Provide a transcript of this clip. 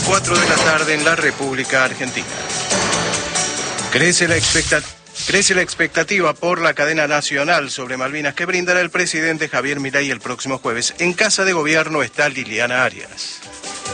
4 de la tarde en la República Argentina. Crece la expectativa por la cadena nacional sobre Malvinas que brindará el presidente Javier Milei el próximo jueves. En Casa de Gobierno está Liliana Arias.